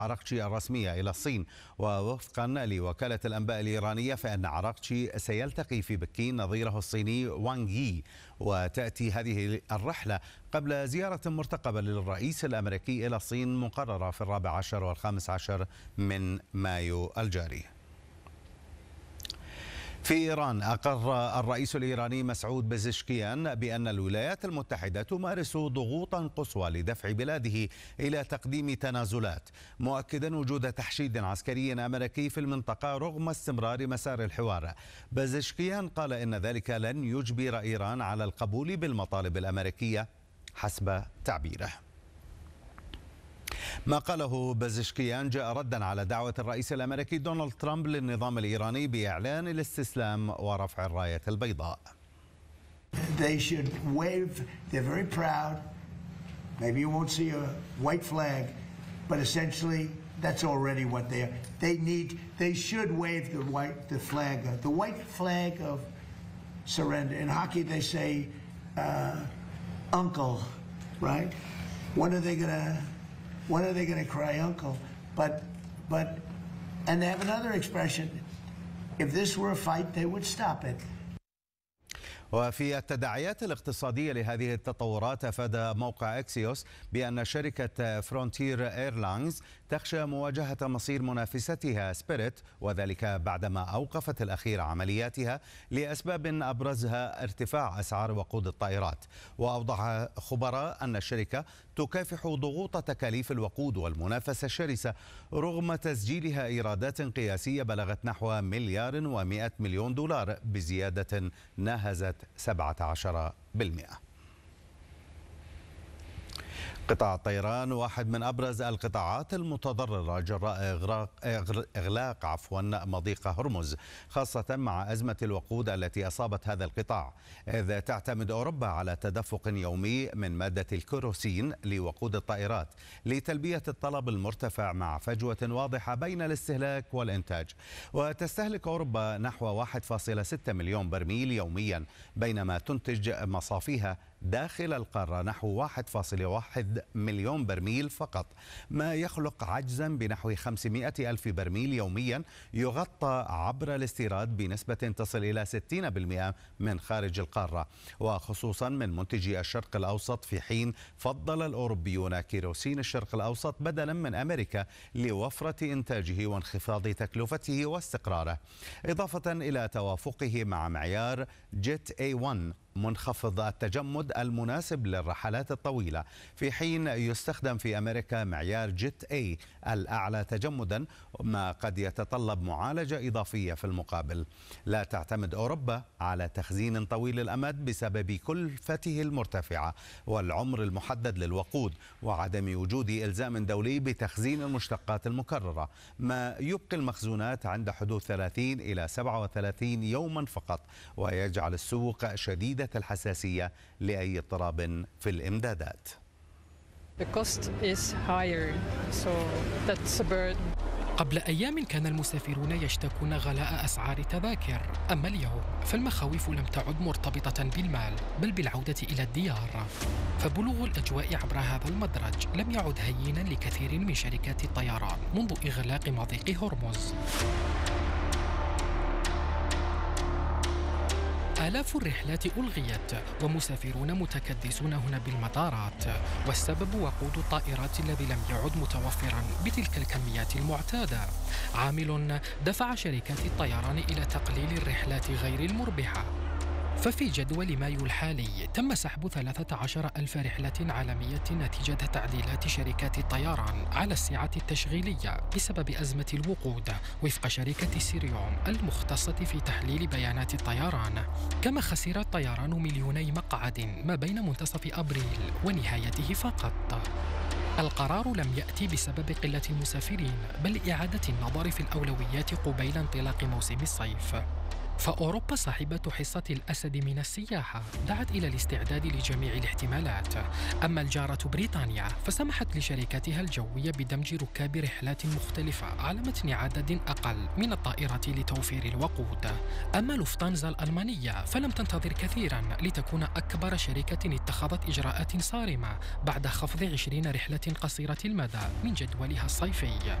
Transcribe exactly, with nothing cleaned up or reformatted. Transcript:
عراقتشي الرسمية إلى الصين. ووفقا لوكالة الأنباء الإيرانية فإن عراقتشي سيلتقي في بكين نظيره الصيني وانغ يي، وتأتي هذه الرحلة قبل زيارة مرتقبة للرئيس الأمريكي إلى الصين مقررة في الرابع عشر والخامس عشر من مايو الجاري. في إيران أقر الرئيس الإيراني مسعود بزشكيان بأن الولايات المتحدة تمارس ضغوطا قصوى لدفع بلاده إلى تقديم تنازلات، مؤكدا وجود تحشيد عسكري أمريكي في المنطقة رغم استمرار مسار الحوار. بزشكيان قال إن ذلك لن يجبر إيران على القبول بالمطالب الأمريكية حسب تعبيره. ما قاله بزشكيان جاء ردا على دعوة الرئيس الأمريكي دونالد ترامب للنظام الإيراني بإعلان الاستسلام ورفع الراية البيضاء. They should wave. They're very proud. Maybe you won't see a white flag, but essentially that's already what they are. They need. They should wave the white, the flag, the white flag of surrender. In hockey, they say uh, "uncle," right? When are they gonna? When are they going to cry uncle? But, but, and they have another expression. If this were a fight, they would stop it. وفي التداعيات الاقتصادية لهذه التطورات أفاد موقع إكسيوس بأن شركة فرونتير إيرلاينز تخشى مواجهة مصير منافستها سبيريت، وذلك بعدما أوقفت الأخيرة عملياتها لأسباب أبرزها ارتفاع أسعار وقود الطائرات. وأوضح خبراء أن الشركة تكافح ضغوط تكاليف الوقود والمنافسة الشرسة رغم تسجيلها إيرادات قياسية بلغت نحو مليار ومئة مليون دولار بزيادة ناهزت سبعة عشر بالمئة. قطاع الطيران واحد من أبرز القطاعات المتضررة جراء إغراق إغلاق عفوا مضيق هرمز، خاصة مع أزمة الوقود التي أصابت هذا القطاع، إذ تعتمد أوروبا على تدفق يومي من مادة الكيروسين لوقود الطائرات لتلبية الطلب المرتفع مع فجوة واضحة بين الاستهلاك والإنتاج. وتستهلك أوروبا نحو واحد فاصلة ستة مليون برميل يوميا، بينما تنتج مصافيها داخل القارة نحو واحد فاصلة واحد مليون برميل فقط، ما يخلق عجزا بنحو خمسمئة ألف برميل يوميا يغطى عبر الاستيراد بنسبة تصل إلى ستين بالمئة من خارج القارة، وخصوصا من منتجي الشرق الأوسط، في حين فضل الأوروبيون كيروسين الشرق الأوسط بدلا من أمريكا لوفرة إنتاجه وانخفاض تكلفته واستقراره، إضافة إلى توافقه مع معيار جيت إيه واحد منخفض التجمد المناسب للرحلات الطويلة، في حين يستخدم في أمريكا معيار جيت اي الأعلى تجمدا، ما قد يتطلب معالجة إضافية في المقابل. لا تعتمد أوروبا على تخزين طويل الأمد بسبب كلفته المرتفعة والعمر المحدد للوقود وعدم وجود إلزام دولي بتخزين المشتقات المكررة، ما يبقي المخزونات عند حدود ثلاثين إلى سبعة وثلاثين يوما فقط، ويجعل السوق شديد الحساسية لأي اضطراب في الإمدادات. قبل أيام كان المسافرون يشتكون غلاء أسعار التذاكر، أما اليوم فالمخاوف لم تعد مرتبطة بالمال بل بالعودة إلى الديار، فبلوغ الأجواء عبر هذا المدرج لم يعد هينا لكثير من شركات الطيران منذ إغلاق مضيق هرمز. آلاف الرحلات ألغيت ومسافرون متكدسون هنا بالمطارات، والسبب وقود الطائرات الذي لم يعد متوفرا بتلك الكميات المعتادة، عامل دفع شركات الطيران إلى تقليل الرحلات غير المربحة. ففي جدول مايو الحالي تم سحب ثلاثة عشر ألف رحلة عالمية نتيجة تعديلات شركات الطيران على السعة التشغيلية بسبب أزمة الوقود، وفق شركة سيريوم المختصة في تحليل بيانات الطيران. كما خسر الطيران مليوني مقعد ما بين منتصف أبريل ونهايته فقط. القرار لم يأتي بسبب قلة المسافرين بل إعادة النظر في الأولويات قبيل انطلاق موسم الصيف. فأوروبا صاحبة حصة الأسد من السياحة دعت إلى الاستعداد لجميع الاحتمالات. أما الجارة بريطانيا فسمحت لشركاتها الجوية بدمج ركاب رحلات مختلفة على متن عدد أقل من الطائرات لتوفير الوقود. أما لوفتانزا الألمانية فلم تنتظر كثيرا لتكون أكبر شركة اتخذت إجراءات صارمة بعد خفض عشرين رحلة قصيرة المدى من جدولها الصيفي.